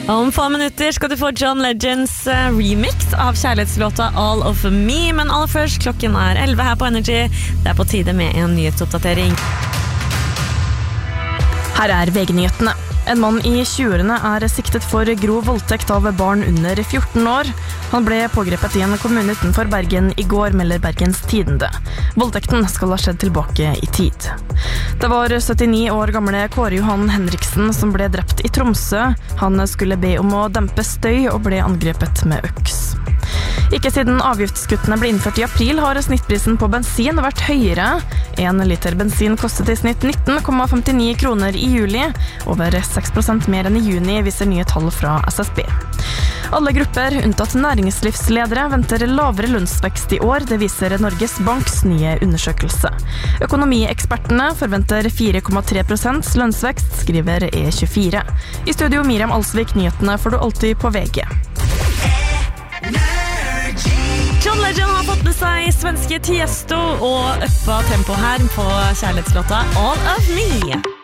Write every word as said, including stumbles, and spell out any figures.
Om få minutter skal du få John Legends remix av kjærlighetslåta All of Me, men aller først, klokken er elleve her på Energy. Det er på tide med en nyhetsoppdatering. Her er V G-nyhetene. En mann i tjuerne er siktet for grov voldtekt av barn under fjorten år. Han ble pågrepet i en kommune utenfor Bergen i går, melder Bergens Tidende. Voldtekten skal ha skjedd tilbake i tid. Det var syttini år gamle Kåre Johan Henriksen som ble drept i Tromsø. Han skulle be om å dempe støy og ble angrepet med øks. Ikke siden avgiftskuttene ble innført i april har snittprisen på bensin vært høyere. En liter bensin kostet i snitt nitten komma femtini kroner i juli, over seks prosent mer enn i juni, viser nye tall fra S S B. Alle grupper, unntatt næringslivsledere, venter lavere lønnsvekst i år, det viser Norges Banks nye undersøkelse. Økonomiekspertene forventer fire komma tre prosent lønnsvekst, skriver E tjuefire. I studio Miriam Alsvik, nyhetene får du alltid på V G. John Legend har fått med seg svenske Tiesto og uppa tempo her på kjærlighetslåta All of Me.